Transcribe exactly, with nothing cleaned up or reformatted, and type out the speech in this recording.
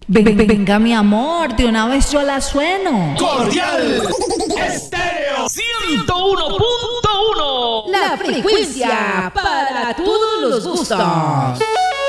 Ven- ven- venga, mi amor, de una vez yo la sueno. Cordial Estéreo ciento uno punto uno. La frecuencia para todos los gustos.